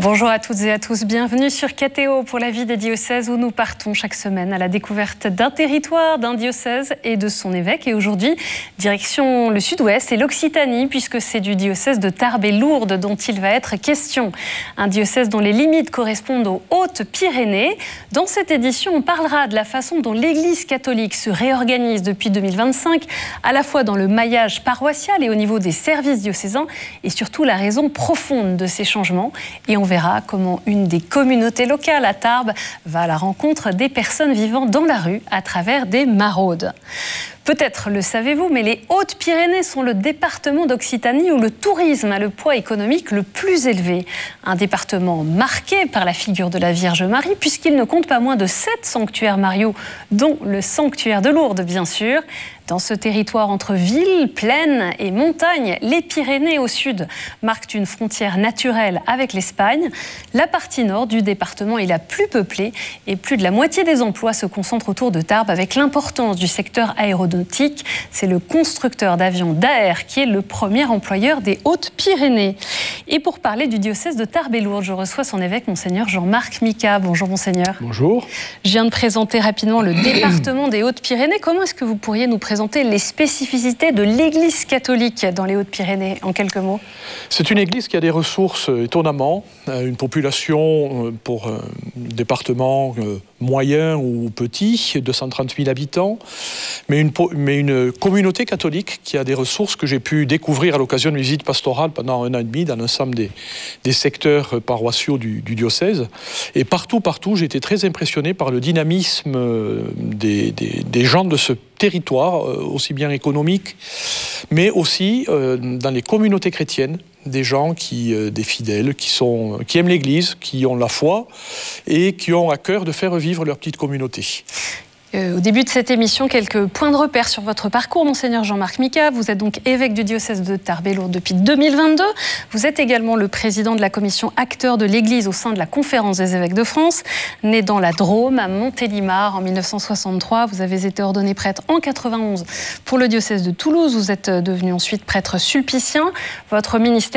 Bonjour à toutes et à tous, bienvenue sur KTO pour la vie des diocèses où nous partons chaque semaine à la découverte d'un territoire, d'un diocèse et de son évêque. Et aujourd'hui, direction le sud-ouest et l'Occitanie puisque c'est du diocèse de Tarbes et Lourdes dont il va être question. Un diocèse dont les limites correspondent aux Hautes-Pyrénées. Dans cette édition, on parlera de la façon dont l'Église catholique se réorganise depuis 2025, à la fois dans le maillage paroissial et au niveau des services diocésains et surtout la raison profonde de ces changements. Et on verra comment une des communautés locales à Tarbes va à la rencontre des personnes vivant dans la rue à travers des maraudes. Peut-être le savez-vous, mais les Hautes-Pyrénées sont le département d'Occitanie où le tourisme a le poids économique le plus élevé. Un département marqué par la figure de la Vierge Marie, puisqu'il ne compte pas moins de 7 sanctuaires mariaux, dont le sanctuaire de Lourdes, bien sûr. Dans ce territoire entre villes, plaines et montagnes, les Pyrénées au sud marquent une frontière naturelle avec l'Espagne. La partie nord du département est la plus peuplée et plus de la moitié des emplois se concentrent autour de Tarbes avec l'importance du secteur aéronautique. C'est le constructeur d'avions Daher qui est le premier employeur des Hautes-Pyrénées. Et pour parler du diocèse de Tarbes et Lourdes, je reçois son évêque, Monseigneur Jean-Marc Micas. Bonjour Monseigneur. Bonjour. Je viens de présenter rapidement le département des Hautes-Pyrénées. Comment est-ce que vous pourriez nous présenter les spécificités de l'Église catholique dans les Hautes-Pyrénées, en quelques mots? C'est une église qui a des ressources étonnamment, une population pour un département moyen ou petit, 230 000 habitants, mais une communauté catholique qui a des ressources que j'ai pu découvrir à l'occasion de visites pastorales pendant 1 an et demi dans l'ensemble des secteurs paroissiaux du diocèse. Et partout, j'ai été très impressionné par le dynamisme des gens de ce territoire, aussi bien économique, mais aussi dans les communautés chrétiennes, des gens des fidèles qui aiment l'Église, qui ont la foi et qui ont à cœur de faire vivre leur petite communauté. Au début de cette émission, quelques points de repère sur votre parcours, Monseigneur Jean-Marc Micas. Vous êtes donc évêque du diocèse de Tarbes et Lourdes depuis 2022. Vous êtes également le président de la commission acteur de l'Église au sein de la Conférence des évêques de France. Né dans la Drôme, à Montélimar, en 1963, vous avez été ordonné prêtre en 91 pour le diocèse de Toulouse. Vous êtes devenu ensuite prêtre sulpicien. Votre ministère